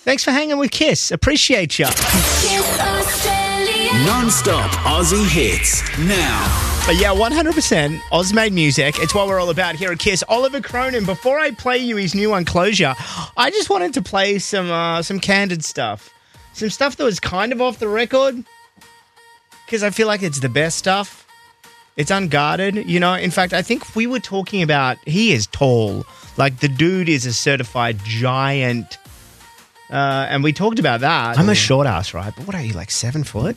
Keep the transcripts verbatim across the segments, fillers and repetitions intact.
Thanks for hanging with Kiss. Appreciate ya. Kiss Australia. Non-stop Aussie hits. Now. But yeah, one hundred percent Oz-made music. It's what we're all about here at Kiss. Oliver Cronin, before I play you his new one, Closure, I just wanted to play some uh, some candid stuff. Some stuff that was kind of off the record, because I feel like it's the best stuff. It's unguarded, you know. In fact, I think we were talking about, he is tall. Like, the dude is a certified giant. Uh, and we talked about that. I'm a short ass, right? But what are you, like seven foot?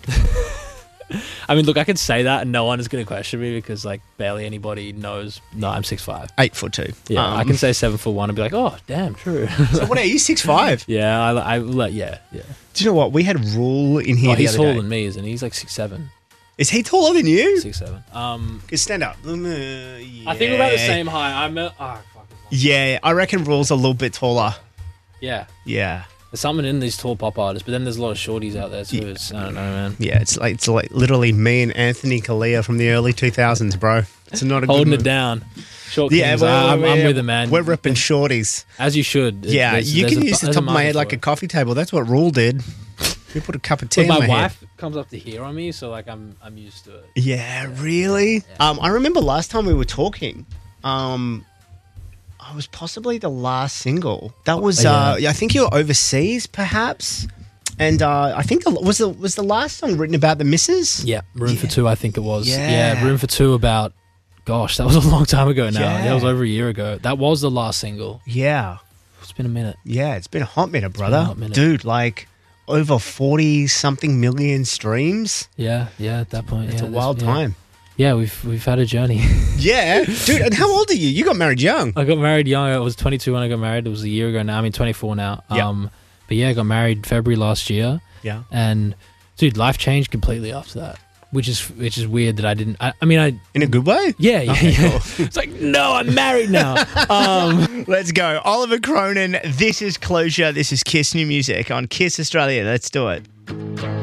I mean, look, I could say that and no one is going to question me because, like, barely anybody knows. No, I'm six foot five. Eight foot two. Yeah, Um, I can say seven foot one and be like, oh, damn, true. So what are you, six five? yeah, I, I, like, yeah, yeah. Do you know what? We had Rule in here Oh, the he's other taller day. than me, isn't he? He's like six seven. Is he taller than you? Six seven. Um, Stand up. Uh, I think we're about the same height. I'm. A, oh, fuck. Yeah, I reckon Rule's a little bit taller. Yeah. Yeah. There's something in these tall pop artists, but then there's a lot of shorties out there too. Yeah. It's, I don't know, man. Yeah, it's like it's like literally me and Anthony Kalia from the early two thousands, bro. It's not a Holding good it move. down. Short Yeah, kings. well, I'm, we're, I'm with it, man. We're ripping shorties. As you should. Yeah, There's- you there's can a- use the there's top of my market head for like a it. coffee table. That's what Rule did. We put a cup of tea But in my my head. wife comes up to here on me, so like I'm I'm used to it. Yeah, really? Yeah. Um, I remember last time we were talking, um, I was possibly the last single. That was, yeah. uh, I think you were overseas, perhaps. And uh, I think the, was the was the last song written about the missus? Yeah, Room for Yeah. Two, I think it was. Yeah. Yeah. Room for Two about, gosh, that was a long time ago now. Yeah. That was over a year ago. That was the last single. Yeah, It's been a minute. yeah. It's been a hot minute, been a brother. hot minute. Dude, like over forty something million streams. Yeah, yeah, at that point. It's yeah, a that's- wild yeah. time. Yeah, we've we've had a journey. Yeah, dude. And how old are you? You got married young. I got married young. I was twenty-two when I got married. It was a year ago now. I mean, twenty-four now. Yeah. Um, but yeah, I got married February last year. Yeah. And dude, life changed completely after that, which is which is weird that I didn't. I, I mean, I In a good way? yeah yeah. Okay, yeah. cool. It's like no, I'm married now. Um, Let's go. Oliver Cronin, this is Closure. This is Kiss New Music on Kiss Australia. Let's do it.